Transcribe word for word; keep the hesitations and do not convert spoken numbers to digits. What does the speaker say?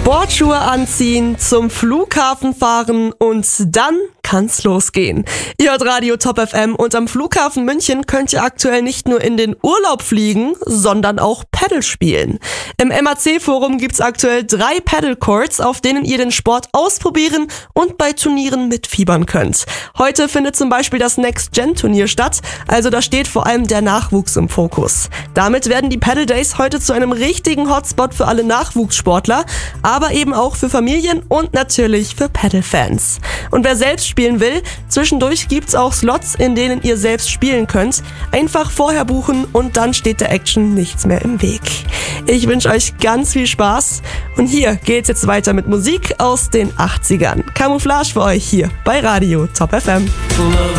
Sportschuhe anziehen, zum Flughafen fahren und dann kann's losgehen. Ihr hört Radio Top F M und am Flughafen München könnt ihr aktuell nicht nur in den Urlaub fliegen, sondern auch Paddle spielen. Im M A C-Forum gibt's aktuell drei Paddle-Courts, auf denen ihr den Sport ausprobieren und bei Turnieren mitfiebern könnt. Heute findet zum Beispiel das Next-Gen-Turnier statt, also da steht vor allem der Nachwuchs im Fokus. Damit werden die Paddle Days heute zu einem richtigen Hotspot für alle Nachwuchssportler, aber eben auch für Familien und natürlich für Paddle-Fans. Und wer selbst spielen will, zwischendurch gibt's auch Slots, in denen ihr selbst spielen könnt. Einfach vorher buchen und dann steht der Action nichts mehr im Weg. Ich wünsche euch ganz viel Spaß und hier geht's jetzt weiter mit Musik aus den achtzigern. Camouflage für euch hier bei Radio Top F M.